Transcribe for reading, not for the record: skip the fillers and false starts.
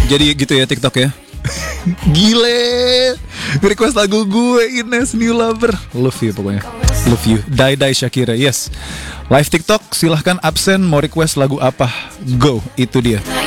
Jadi gitu ya TikTok ya. Gile, request lagu gue Ines New Lover. Love you pokoknya. Love you. Die Shakira. Yes. Live TikTok silahkan absen. Mau request lagu apa? Go. Itu dia.